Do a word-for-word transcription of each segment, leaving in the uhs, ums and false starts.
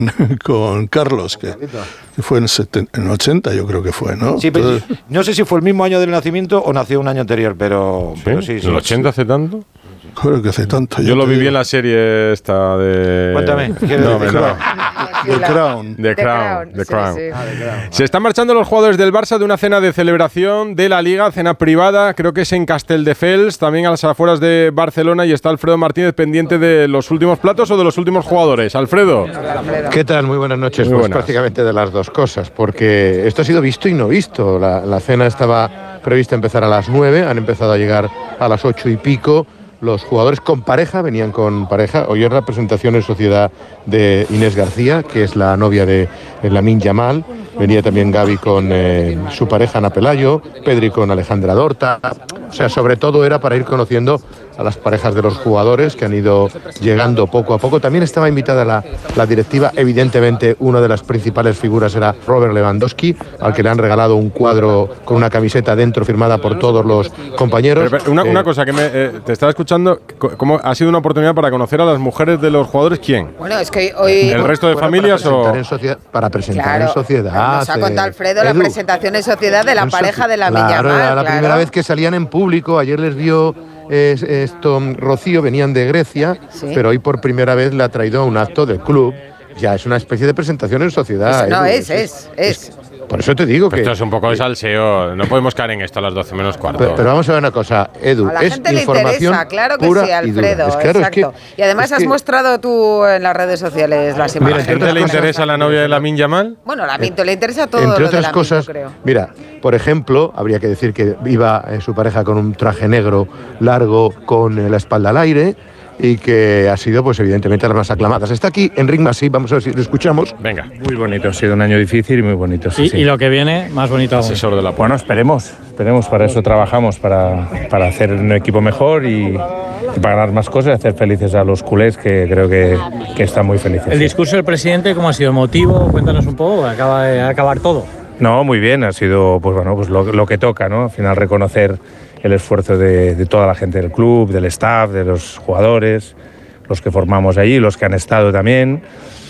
con Carlos, que, que fue en, setenta, en ochenta, yo creo que fue, ¿no? Sí, pero Entonces, no sé si fue el mismo año del nacimiento o nació un año anterior, pero ¿Sí? pero sí, sí. ¿El ochenta hace tanto? Creo que hace tanto. Yo, yo lo viví digo. en la serie esta de... Cuéntame. No, no, me no. The Crown. The Crown. The Crown. Sí, sí. Ah, The Crown. Se están marchando los jugadores del Barça de una cena de celebración de la Liga, cena privada, creo que es en Castelldefels, también a las afueras de Barcelona, y está Alfredo Martínez pendiente de los últimos platos o de los últimos jugadores. Alfredo. ¿Qué tal? Muy buenas noches. Muy pues buenas. prácticamente de las dos cosas, porque esto ha sido visto y no visto. La, la cena estaba prevista empezar a las nueve, han empezado a llegar a las ocho y pico. Los jugadores con pareja, venían con pareja. Hoy es la presentación en sociedad de Inés García, que es la novia de Lamine Yamal. Venía también Gavi con eh, su pareja Ana Pelayo, Pedri con Alejandra Dorta. O sea, sobre todo era para ir conociendo a las parejas de los jugadores que han ido llegando poco a poco. También estaba invitada la, la directiva. Evidentemente, una de las principales figuras era Robert Lewandowski, al que le han regalado un cuadro con una camiseta dentro firmada por todos los compañeros. Pero, pero una, eh, una cosa que me, eh, te estaba escuchando, ¿cómo ha sido una oportunidad para conocer a las mujeres de los jugadores? ¿Quién? Bueno, es que hoy... ¿El resto de bueno, familias para presentar o...? En sociedad, para presentar Claro, en sociedad. nos ha contado eh, Alfredo la Edu, presentación en sociedad de la en pareja soci- de Lamine Claro, Yamal. era la claro. primera vez que salían en público. Ayer les vio eh, esto Rocío, venían de Grecia, Sí. pero hoy por primera vez le ha traído a un acto del club. Ya es una especie de presentación en sociedad. Eso no, Edu, es, es, es. Por eso te digo que... Esto es un poco de salseo, no podemos caer en esto a las doce menos cuarto. Pero, pero vamos a ver una cosa, Edu, A la es gente le información interesa, claro que pura sí, y dura. Alfredo, Es claro, es exacto. que- y además es has que- mostrado tú en las redes sociales las ¿A la imágenes. gente le interesa la novia de Lamine Yamal? Bueno, la Minto le interesa todo Entre lo de otras Lamine, cosas, yo creo. mira, por ejemplo, habría que decir que iba eh, su pareja con un traje negro largo con eh, la espalda al aire y que ha sido, pues evidentemente, las más aclamadas. Está aquí Enric Masí, vamos a ver si lo escuchamos. Venga. Muy bonito, ha sido un año difícil y muy bonito. Sí, Y, sí. y lo que viene, más bonito aún. Asesor de la Bueno, esperemos, esperemos, para eso trabajamos, para, para hacer un equipo mejor y, y para ganar más cosas y hacer felices a los culés, que creo que, que están muy felices. El discurso del presidente, ¿cómo ha sido? ¿Emotivo? Cuéntanos un poco, acaba de acabar todo. No, muy bien, ha sido pues bueno, pues lo, lo que toca, ¿no? Al final reconocer el esfuerzo de, de toda la gente del club, del staff, de los jugadores, los que formamos allí, los que han estado también.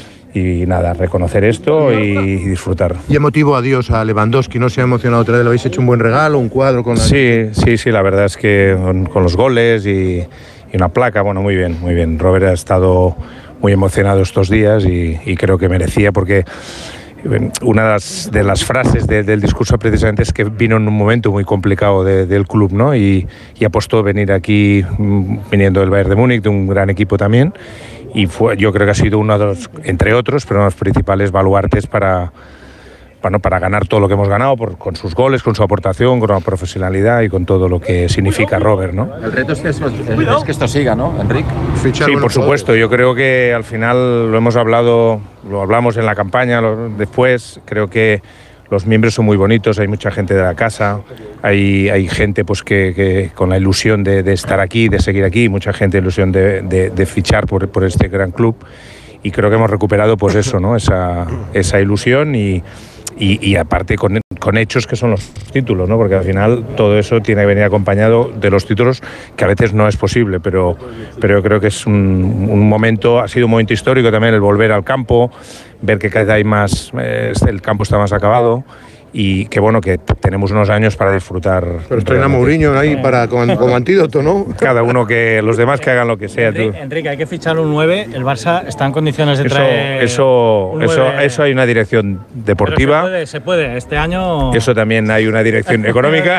Y nada, reconocer esto y, y disfrutar. Y emotivo adiós a Lewandowski, ¿no se ha emocionado otra vez? ¿Le habéis hecho un buen regalo, un cuadro con la... Sí, sí, sí, la verdad es que con, con los goles y, y una placa, bueno, muy bien, muy bien. Robert ha estado muy emocionado estos días y, y creo que merecía, porque una de las, de las frases de, del discurso precisamente es que vino en un momento muy complicado de, del club, ¿no? Y, y apostó venir aquí, viniendo del Bayern de Múnich, de un gran equipo también, y fue, yo creo que ha sido uno de los, entre otros, pero uno de los principales baluartes para, bueno, para ganar todo lo que hemos ganado, por, con sus goles, con su aportación, con la profesionalidad y con todo lo que significa Robert, ¿no? El reto es que, esto, es que esto siga, ¿no, Enric? Sí, por supuesto. Yo creo que al final lo hemos hablado, lo hablamos en la campaña, lo, después creo que los miembros son muy bonitos, hay mucha gente de la casa, hay, hay gente pues que, que con la ilusión de, de estar aquí, de seguir aquí, mucha gente ilusión de, de, de fichar por, por este gran club, y creo que hemos recuperado pues eso, ¿no? Esa, esa ilusión y Y, y aparte con, con hechos que son los títulos, ¿no? Porque al final todo eso tiene que venir acompañado de los títulos, que a veces no es posible, pero, pero yo creo que es un, un momento, ha sido un momento histórico también el volver al campo, ver que cada vez hay más, eh, el campo está más acabado, y que bueno, que tenemos unos años para disfrutar. Pero traen a Mourinho ahí para, como, como antídoto, ¿no? Cada uno, que los demás que hagan lo que sea. Enrique, Enrique, hay que fichar un nueve, el Barça está en condiciones de Eso, traer eso, un eso, nueve. eso hay una dirección deportiva. Pero se puede, se puede, este año... Eso también hay una dirección económica.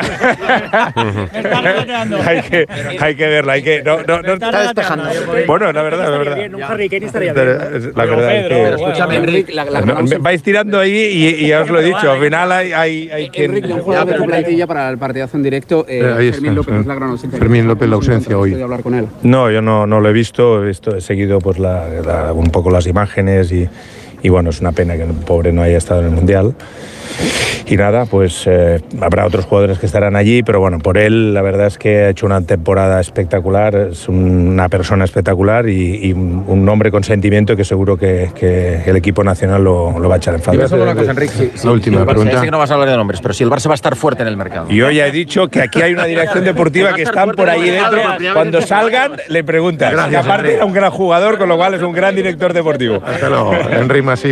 hay, que, hay que verla, hay que... No, no, no, Está despejando. Bueno, la verdad, la verdad. Un Harry Kane estaría Pero, bien. la verdad es que... Pero escúchame, Enric, la, la, No, vais tirando ahí y, y ya os lo he dicho, al final hay, hay, hay quien... Enric, de un jugador de tu plantilla para el partidazo en directo, eh, Eh, ahí está, Fermín López sí. es la gran ausencia. Fermín López, la ausencia hoy. ¿Puedo hablar con él? No, yo no, no lo he visto, he, visto, he seguido pues la, la, un poco las imágenes y, y bueno, es una pena que el pobre no haya estado en el Mundial. y nada, pues eh, habrá otros jugadores que estarán allí, pero bueno, por él la verdad es que ha hecho una temporada espectacular, es una persona espectacular y, y un, un hombre con sentimiento que seguro que, que el equipo nacional lo, lo va a echar en falta. Solo una cosa, Enrique. Sí, sí, La última el Barça, pregunta. sé que no vas a hablar de nombres, pero si el Barça va a estar fuerte en el mercado. Yo ya he dicho que aquí hay una dirección deportiva que están por ahí dentro. Cuando salgan, le preguntan. Y aparte era un gran jugador, con lo cual es un gran director deportivo. Hasta luego, Enric Masip.